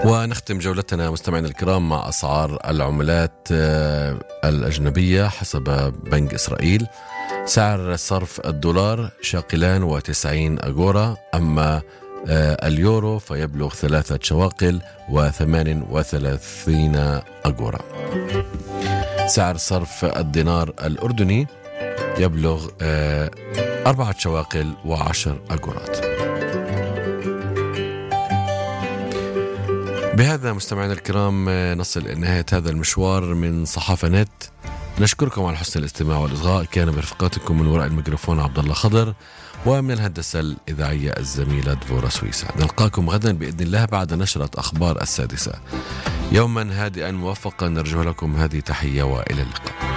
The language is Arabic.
ونختم جولتنا مستمعينا الكرام مع أسعار العملات الأجنبية حسب بنك إسرائيل. سعر صرف الدولار شاقلان و90 أغورا، أما اليورو فيبلغ 3 شواقل و38 أغورا. سعر صرف الدينار الأردني يبلغ 4 شواقل و10 أغورات. بهذا مستمعينا الكرام نصل إلى نهاية هذا المشوار من صحافة نت. نشكركم على حسن الاستماع والإصغاء. كان برفقاتكم من وراء الميكروفون عبد الله خضر، ومن الهندسة الإذاعية الزميلة دفورة سويسا. نلقاكم غدا بإذن الله بعد نشرة أخبار 6. يوما هادئا موفقا نرجو لكم، هذه تحية وإلى اللقاء.